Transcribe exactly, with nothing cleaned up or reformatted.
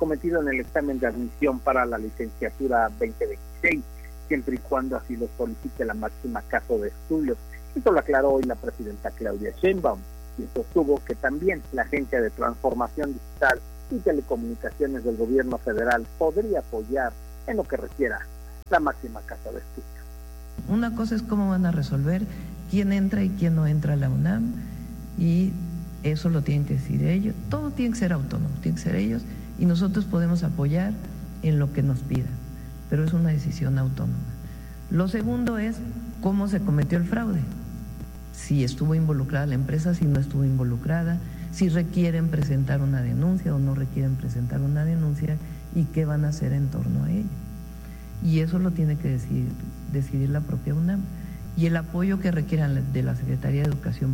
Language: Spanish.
cometido en el examen de admisión para la licenciatura veinte veintiséis, siempre y cuando así lo solicite la máxima casa de estudios. Esto lo aclaró hoy la presidenta Claudia Sheinbaum, y sostuvo que también la Agencia de Transformación Digital y Telecomunicaciones del Gobierno Federal podría apoyar en lo que requiera la máxima casa de estudios. Una cosa es cómo van a resolver quién entra y quién no entra a la UNAM, y eso lo tienen que decir ellos. Todo tiene que ser autónomo, tiene que ser ellos, y nosotros podemos apoyar en lo que nos pidan, pero es una decisión autónoma. Lo segundo es cómo se cometió el fraude, si estuvo involucrada la empresa, si no estuvo involucrada, si requieren presentar una denuncia o no requieren presentar una denuncia, y qué van a hacer en torno a ello. Y eso lo tiene que decidir, decidir la propia UNAM. Y el apoyo que requieran de la Secretaría de Educación